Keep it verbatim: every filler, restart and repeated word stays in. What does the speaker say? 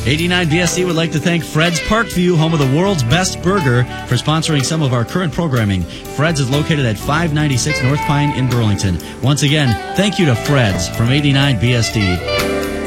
eighty-nine B S D would like to thank Fred's Parkview, home of the world's best burger, for sponsoring some of our current programming. Fred's is located at five ninety-six North Pine in Burlington. Once again, thank you to Fred's from eighty-nine B S D.